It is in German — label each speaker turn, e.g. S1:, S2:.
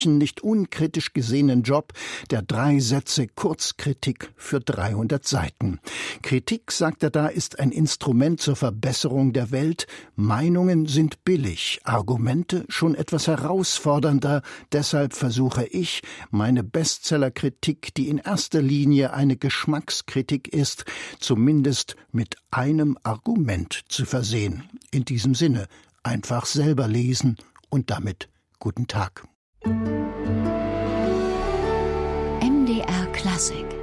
S1: nicht unkritisch gesehenen Job der 3 Sätze Kurzkritik für 300 Seiten. Kritik, sagt er da, ist ein Instrument zur Verbesserung der Welt. Meinungen sind billig, Argumente schon etwas herausfordernder. Deshalb versuche ich, meine Bestsellerkritik, die in erster Linie eine Geschmackskritik ist, zumindest mit einem Argument zu versehen. In diesem Sinne, einfach selber lesen und damit guten Tag.
S2: MDR Klassik